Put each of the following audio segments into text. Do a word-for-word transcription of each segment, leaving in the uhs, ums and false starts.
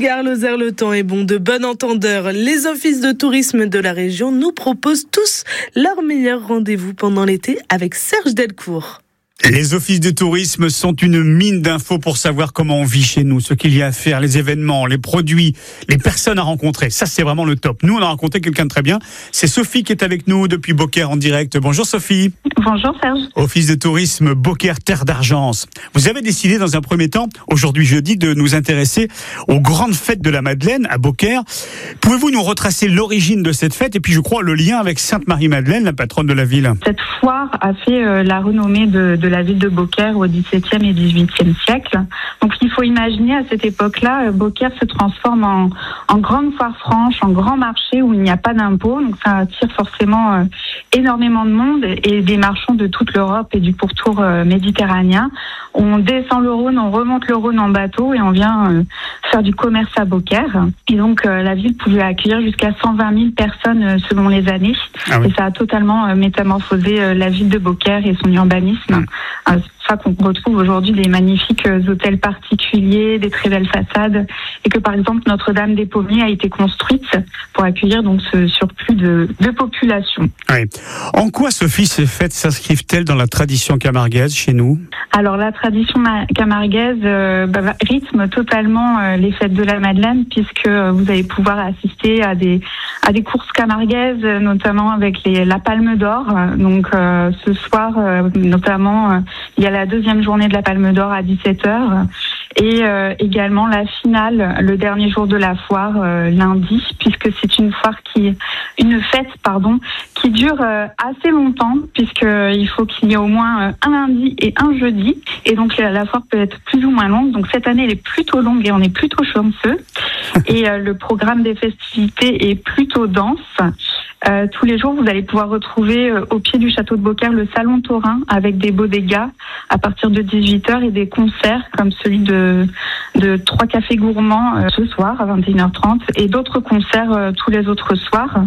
Gare Lozère, le temps est bon. De bon entendeur, les offices de tourisme de la région nous proposent tous leur meilleur rendez-vous pendant l'été avec Serge Delcourt. Les offices de tourisme sont une mine d'infos pour savoir comment on vit chez nous, ce qu'il y a à faire, les événements, les produits, les personnes à rencontrer. Ça, c'est vraiment le top. Nous, on a rencontré quelqu'un de très bien. C'est Sophie qui est avec nous depuis Beaucaire en direct. Bonjour Sophie. Bonjour Serge. Office de tourisme Beaucaire Terre d'Argence. Vous avez décidé dans un premier temps, aujourd'hui jeudi, de nous intéresser aux grandes fêtes de la Madeleine à Beaucaire. Pouvez-vous nous retracer l'origine de cette fête et puis je crois le lien avec Sainte-Marie-Madeleine, la patronne de la ville? Cette foire a fait euh, la renommée de, de la ville de Beaucaire au dix-septième et dix-huitième siècle. Donc il faut imaginer à cette époque-là, euh, Beaucaire se transforme en, en grande foire franche, en grand marché où il n'y a pas d'impôts. Donc ça attire forcément euh, énormément de monde et des marchands de toute l'Europe et du pourtour euh, méditerranéen. On descend le Rhône, on remonte le Rhône en bateau et on vient euh, faire du commerce à Beaucaire. Et donc euh, la ville pouvait accueillir jusqu'à cent vingt mille personnes euh, selon les années. Ah oui. Et ça a totalement euh, métamorphosé euh, la ville de Beaucaire et son urbanisme. Mmh. Euh, c'est ça qu'on retrouve aujourd'hui des magnifiques euh, hôtels particuliers, des très belles façades, et que par exemple Notre-Dame des Pommiers a été construite pour accueillir donc ce surplus de, de population. Oui. En quoi, Sophie, ces fêtes s'inscrivent-elles dans la tradition camarguaise chez nous? Alors la tradition ma- camarguaise euh, bah, rythme totalement euh, les fêtes de la Madeleine, puisque euh, vous allez pouvoir assister à des à des courses camarguaises, notamment avec les, la Palme d'Or. Donc euh, ce soir, euh, notamment, euh, il y a la deuxième journée de la Palme d'Or à dix-sept heures. Et euh, également la finale, le dernier jour de la foire, euh, lundi, puisque c'est une foire qui, une fête, pardon, qui dure euh, assez longtemps, puisque euh, il faut qu'il y ait au moins euh, un lundi et un jeudi, et donc la, la foire peut être plus ou moins longue. Donc cette année, elle est plutôt longue et on est plutôt chanceux. Et euh, le programme des festivités est plutôt dense. Euh, tous les jours, vous allez pouvoir retrouver euh, au pied du château de Beaucaire le salon taurin avec des bodegas à partir de dix-huit heures et des concerts comme celui de, de Trois Cafés Gourmands euh, ce soir à vingt et une heures trente et d'autres concerts euh, tous les autres soirs.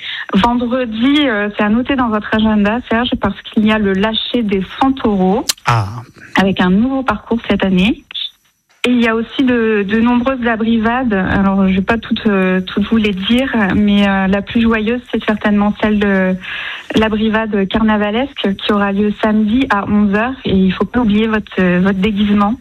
Vendredi, euh, c'est à noter dans votre agenda, Serge, parce qu'il y a le lâcher des cent taureaux ah. avec un nouveau parcours cette année. Et il y a aussi de, de nombreuses abrivades. Alors, je vais pas toutes, euh, toutes vous les dire, mais euh, la plus joyeuse, c'est certainement celle de l'abrivade carnavalesque qui aura lieu samedi à onze heures. Et il faut pas oublier votre, euh, votre déguisement.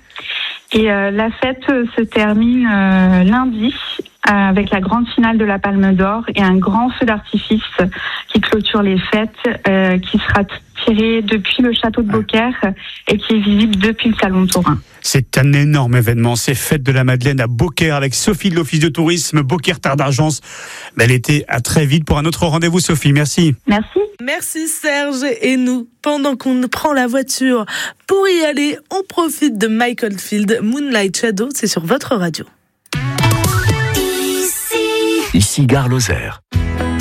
Et euh, la fête se termine euh, lundi euh, avec la grande finale de la Palme d'Or et un grand feu d'artifice qui clôture les fêtes, euh, qui sera tiré depuis le château de Beaucaire et qui est visible depuis le salon taurin. C'est un énorme événement, ces fêtes de la Madeleine à Beaucaire avec Sophie de l'Office de tourisme Beaucaire Terre d'Argence. Bel été, à très vite pour un autre rendez-vous, Sophie. Merci. Merci. Merci Serge. Et nous, pendant qu'on prend la voiture pour y aller, on profite de Michael Field, Moonlight Shadow, c'est sur votre radio. Ici, Ici Gare Lozère.